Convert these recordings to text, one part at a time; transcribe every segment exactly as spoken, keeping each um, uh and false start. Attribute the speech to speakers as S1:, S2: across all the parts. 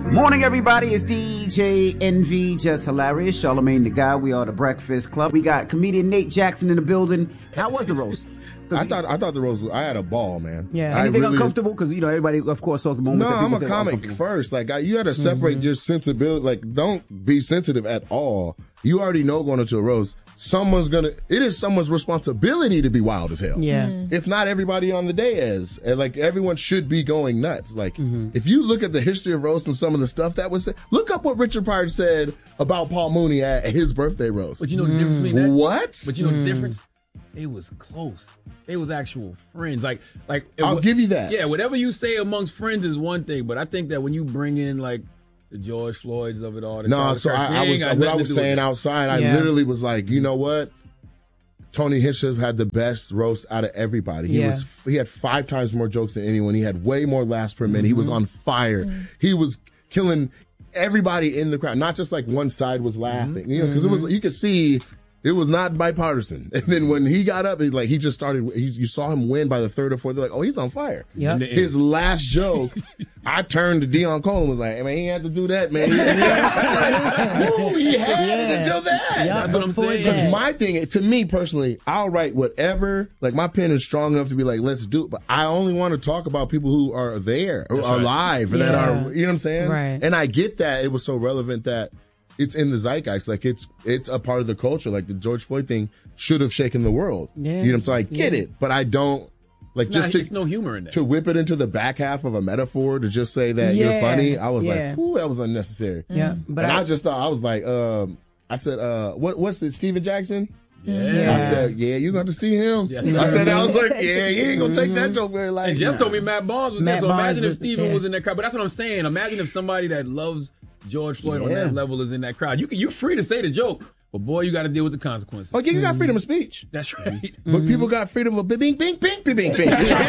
S1: Morning, everybody. It's D J Envy, just hilarious. Charlamagne the Guy. We are the Breakfast Club. We got comedian Nate Jackson in the building. How was the roast?
S2: I thought I thought the roast. I had a ball, man.
S1: Yeah. Anything really, uncomfortable? Because you know everybody, of course, talks the moment.
S2: No, I'm a comic first. Like I, you got to separate mm-hmm. your sensibility. Like don't be sensitive at all. You already know going into a roast, someone's gonna. It is someone's responsibility to be wild as hell.
S3: Yeah.
S2: Mm-hmm. If not everybody on the day is, and like everyone should be going nuts. Like mm-hmm. if you look at the history of roast and some of the stuff that was said, look up what Richard Pryor said about Paul Mooney at his birthday roast.
S4: But you know the difference between that?
S2: What?
S4: But you know mm. the difference? They was close. They was actual friends. Like, like
S2: I'll
S4: w-
S2: give you that.
S4: Yeah, whatever you say amongst friends is one thing, but I think that when you bring in like the George Floyds of it all, the
S2: no. So I, I was what I was saying outside. Yeah. I literally was like, you know what? Tony Hinchcliffe had the best roast out of everybody. He yeah. was he had five times more jokes than anyone. He had way more laughs per minute. Mm-hmm. He was on fire. Mm-hmm. He was killing everybody in the crowd. Not just like one side was laughing. Mm-hmm. You know, because it was you could see. It was not bipartisan. And then when he got up, he, like he just started, he, you saw him win by the third or fourth. They're like, oh, he's on fire.
S3: Yep.
S2: His last joke, I turned to Dion Cole and was like, hey, man, he had to do that, man. He, like, Woo, he had yeah. it until that.
S4: Yep. That's what I'm saying.
S2: Because my thing, to me personally, I'll write whatever, like my pen is strong enough to be like, let's do it. But I only want to talk about people who are there, or are alive, or yeah. that are, you know what I'm saying?
S3: Right.
S2: And I get that. It was so relevant that it's in the zeitgeist. Like it's it's a part of the culture. Like the George Floyd thing should have shaken the world.
S3: Yeah.
S2: You know what I'm saying? I get yeah. it, but I don't like
S4: it's
S2: just
S4: not,
S2: to
S4: no humor in that.
S2: To whip it into the back half of a metaphor to just say that
S3: yeah.
S2: you're funny. I was
S3: yeah.
S2: like, ooh, that was unnecessary.
S3: Yeah, but
S2: and
S3: I,
S2: I just thought I was like, um, I said, uh, what what's it, Steven Jackson?
S4: Yeah.
S2: I said, yeah, you're going to see him. Yes, I said, I was like, yeah, he ain't going to take that joke very lightly.
S4: And Jeff nah. told me Matt Barnes was
S3: Matt
S4: there, so
S3: Barnes
S4: imagine if
S3: was,
S4: Steven
S3: yeah.
S4: was in that crowd. But that's what I'm saying. Imagine if somebody that loves George Floyd yeah. on that level is in that crowd. You can, you're free to say the joke, but boy, you got to deal with the consequences.
S2: Oh, yeah, you got mm-hmm. freedom of speech.
S4: That's right.
S2: Mm-hmm. But people got freedom of bing, bing, bing, bing, bing, bing. You know what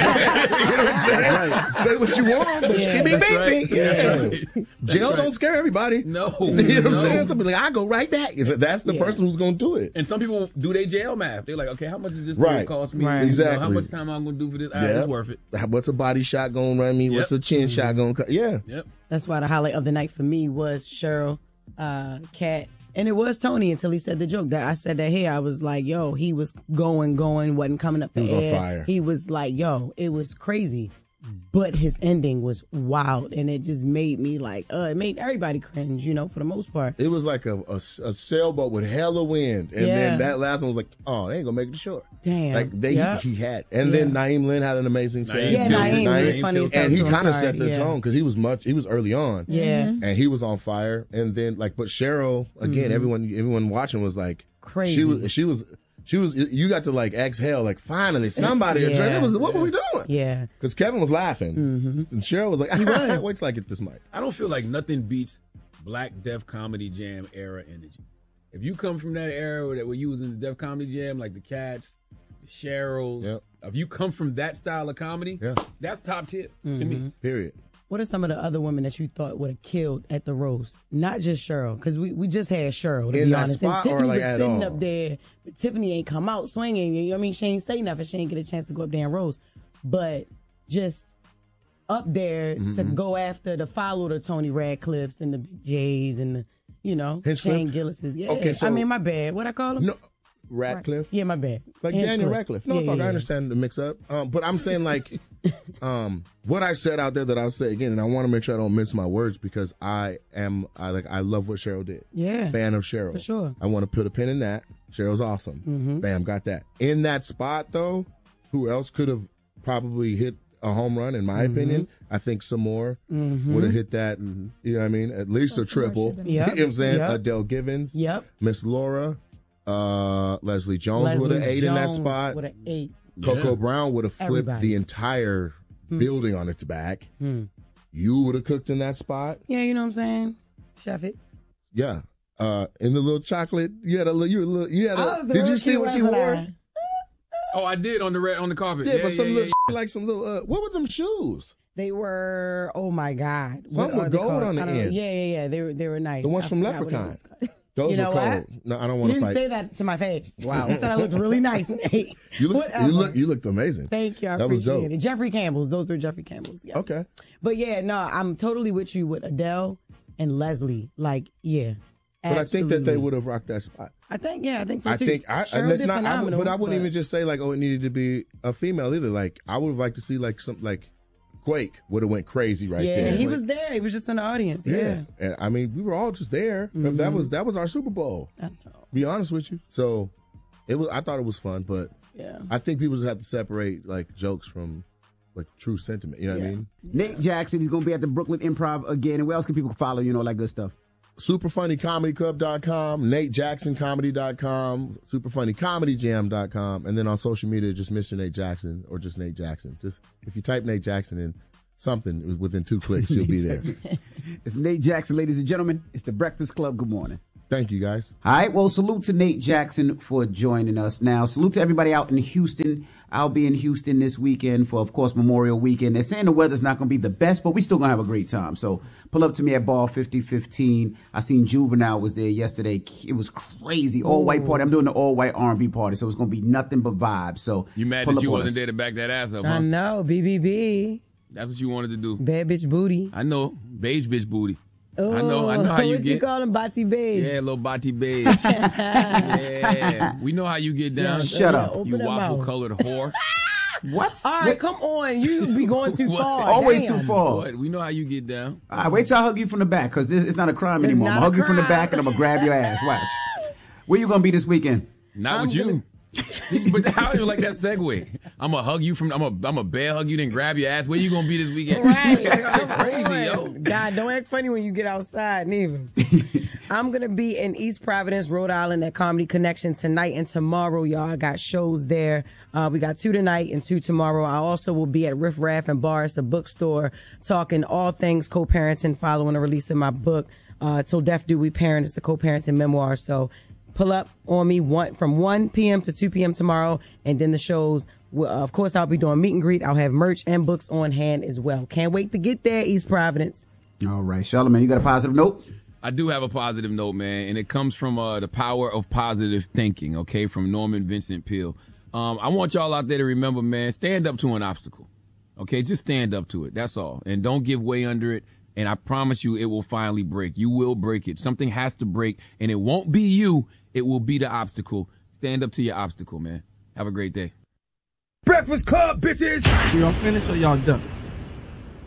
S2: I'm saying? Right. Say what you want, but yeah, bing, bing,
S4: right.
S2: bing. Yeah.
S4: Right.
S2: Jail
S4: right.
S2: don't scare everybody.
S4: No.
S2: You know what I'm
S4: no.
S2: saying? Somebody like, I go right back. That's the yeah. person who's going to do it.
S4: And some people do their jail math. They're like, okay, how much does this
S2: right.
S4: cost me?
S2: Right. Exactly.
S4: You know, how much time am I going to do for this? Ah,
S2: yep.
S4: it's worth it.
S2: What's a body shot going to run me?
S4: Yep.
S2: What's a chin mm-hmm. shot going to cut? Yeah.
S4: Yep.
S3: That's why the highlight of the night for me was Cheryl, uh, Kat, and it was Tony until he said the joke. That I said that here. I was like, yo, he was going, going, wasn't coming up for
S2: He was
S3: air.
S2: on fire.
S3: He was like, yo, it was crazy. But his ending was wild, and it just made me like, uh, it made everybody cringe, you know, for the most part.
S2: It was like a, a, a sailboat with hella wind, and
S3: yeah.
S2: then that last one was like, oh, they ain't gonna make it to shore.
S3: Damn.
S2: Like they,
S3: yep.
S2: he, he had, and
S3: yeah.
S2: then Naeem Lynn had an amazing set.
S3: Yeah, Naeem,
S2: Naeem
S3: was funny as hell
S2: and he
S3: too,
S2: kind of
S3: sorry.
S2: set the
S3: yeah.
S2: tone because he was much, he was early on,
S3: yeah,
S2: and he was on fire. And then like, but Cheryl again, mm-hmm. everyone, everyone watching was like
S3: crazy.
S2: She was, she was. She was, you got to like exhale, like finally somebody
S3: yeah.
S2: addressed. It was, what were we doing?
S3: Yeah.
S2: Because Kevin was laughing.
S3: Mm-hmm.
S2: And Cheryl was like,
S3: he was.
S2: wait till I get this mic.
S4: I don't feel like nothing beats Black Def Comedy Jam era energy. If you come from that era where, where you was in the Def Comedy Jam, like the Cats, the Cheryls,
S2: yep.
S4: if you come from that style of comedy,
S2: yeah.
S4: that's top tip
S3: mm-hmm.
S4: to me.
S2: Period.
S3: What are some of the other women that you thought would have killed at the roast? Not just Cheryl, because we, we just had Cheryl, to
S2: in
S3: be
S2: that
S3: honest.
S2: Spot
S3: and Tiffany
S2: or like
S3: was
S2: at
S3: sitting
S2: all?
S3: up there, but Tiffany ain't come out swinging. I mean, she ain't say nothing. She ain't get a chance to go up there and roast. But just up there mm-hmm. to go after, to follow the Tony Radcliffes and the Big J's and the, you know,
S2: Hinchcliffe?
S3: Shane Gillis's. Yeah.
S2: Okay, so,
S3: I mean, my bad. What I call him?
S2: No. Radcliffe?
S3: Yeah, my bad.
S2: Like
S3: Hinchcliffe.
S2: Daniel Radcliffe. No,
S3: yeah,
S2: talk,
S3: yeah,
S2: I
S3: yeah.
S2: understand the mix up. Um, but I'm saying like um, what I said out there that I'll say again, and I want to make sure I don't mince my words because I am I like I love what Cheryl did.
S3: Yeah.
S2: Fan of Cheryl.
S3: For sure.
S2: I want to put a pin in that. Cheryl's awesome.
S3: Mm-hmm.
S2: Bam, got that. In that spot though, who else could have probably hit a home run in my
S3: mm-hmm.
S2: opinion? I think some more
S3: mm-hmm.
S2: would have hit that, mm-hmm. you know what I mean? At least
S3: That's
S2: a triple.
S3: Yep.
S2: You know what I'm saying?
S3: Yep.
S2: Adele Givens.
S3: Yep.
S2: Miss Laura. Uh, Leslie Jones
S3: Leslie
S2: would have ate in that
S3: Jones
S2: spot.
S3: would have ate.
S2: Coco
S4: Yeah.
S2: Brown would have flipped
S3: Everybody.
S2: the entire
S3: Hmm.
S2: building on its back.
S3: Hmm.
S2: You would have cooked in that spot.
S3: Yeah, you know what I'm saying? Chef it.
S2: Yeah. Uh, in the little chocolate, you had a little. You, had a little, you had a.
S3: Oh,
S2: Did you see what she wore?
S3: I?
S4: Oh, I did on the red on the carpet.
S2: Yeah,
S4: Yeah,
S2: but some
S4: yeah,
S2: little
S4: yeah,
S2: shit, like some little. Uh, what were them shoes?
S3: They were. Oh my God. What
S2: Something
S3: are
S2: with
S3: they
S2: gold
S3: called?
S2: on the
S3: I don't know.
S2: end.
S3: Yeah, yeah, yeah. They were. They were nice.
S2: The ones
S3: I
S2: from
S3: forgot what it
S2: Leprechaun.
S3: was.
S2: Those
S3: You know
S2: were
S3: what?
S2: cold. No, I don't
S3: You
S2: want to
S3: didn't
S2: fight.
S3: say that to my face.
S2: Wow.
S3: I thought I looked really nice. Nate.
S2: You look.
S3: Whatever.
S2: You look. You looked amazing.
S3: Thank you. I
S2: That was
S3: appreciate
S2: dope.
S3: it. Jeffrey Campbell's. Those were Jeffrey Campbell's. Yeah.
S2: Okay.
S3: But yeah, no, I'm totally with you with Adele and Leslie. Like, yeah.
S2: But absolutely. I think that they would have rocked that spot.
S3: I think, yeah, I think so too.
S2: I think, I, and it's not, I, but I wouldn't but... even just say like, oh, it needed to be a female either. Like, I would have liked to see like some like Quake would have went crazy right
S3: yeah,
S2: there.
S3: Yeah, he
S2: like,
S3: was there. He was just in the audience. Yeah, yeah.
S2: And I mean, we were all just there. Mm-hmm. That was that was our Super Bowl. I know. Be honest with you. So it was. I thought it was fun, but yeah, I think people just have to separate like jokes from like true sentiment. You know yeah. what I mean?
S1: Nate Jackson, he's gonna be at the Brooklyn Improv again. And where else can people follow you? Know, like good stuff.
S2: super funny comedy club dot com, nate jackson comedy dot com, super funny comedy jam dot com, and then on social media, just Mister Nate Jackson or just Nate Jackson. Just if you type Nate Jackson in something within two clicks, you'll be there.
S1: It's Nate Jackson, ladies and gentlemen. It's the Breakfast Club. Good morning.
S2: Thank you, guys.
S1: All right. Well, salute to Nate Jackson for joining us. Now, salute to everybody out in Houston. I'll be in Houston this weekend for, of course, Memorial Weekend. They're saying the weather's not going to be the best, but we still going to have a great time. So pull up to me at Ball fifty fifteen. I seen Juvenile was there yesterday. It was crazy. All white party. I'm doing the all white R and B party, so it's going to be nothing but vibes. So
S4: you mad that you wasn't us. there to back that ass up, huh?
S3: I know. B B B.
S4: That's what you wanted to do.
S3: Bad bitch booty.
S4: I know. Beige bitch booty.
S3: Oh,
S4: I know, I know how you
S3: what
S4: get.
S3: you call him, Bati Beige?
S4: Yeah, little Bati Beige. Yeah, we know how you get down.
S1: Yeah, shut
S4: yeah,
S1: up.
S4: You waffle colored whore.
S1: What?
S3: All right, what? Come on. You be going too far.
S1: Always
S3: Damn.
S1: too far.
S4: What? We know how you get down.
S1: All right, wait till I hug you from the back, because this it's not a crime
S3: it's
S1: anymore. I'm going to hug
S3: crime.
S1: you from the back, and I'm going to grab your ass. Watch. Where you going to be this weekend?
S4: Not
S3: I'm
S4: with
S3: gonna...
S4: you. But how do you like that segue? I'm gonna hug you from. I'm a. I'm a bear hug you, then grab your ass. Where you gonna be this weekend?
S3: Right,
S4: crazy, yo.
S3: God, don't act funny when you get outside, neither. I'm gonna be in East Providence, Rhode Island, at Comedy Connection tonight and tomorrow. Y'all, I got shows there. Uh, we got two tonight and two tomorrow. I also will be at Riff Raff and Bar, it's a bookstore, talking all things co-parenting, following the release of my book. Uh, Till Death Do We Parent. It's a co-parenting memoir. So. Pull up on me one from one p.m. to two p.m. tomorrow, and then the shows. Well, uh, of course, I'll be doing meet and greet. I'll have merch and books on hand as well. Can't wait to get there, East Providence.
S1: All right, Charlamagne, you got a positive note?
S4: I do have a positive note, man, and it comes from uh, the power of positive thinking, okay, from Norman Vincent Peale. Um, I want y'all out there to remember, man, stand up to an obstacle, okay? Just stand up to it, that's all, and don't give way under it. And I promise you, it will finally break. You will break it. Something has to break, and it won't be you. It will be the obstacle. Stand up to your obstacle, man. Have a great day.
S5: Breakfast Club, bitches!
S6: Y'all finished or y'all done?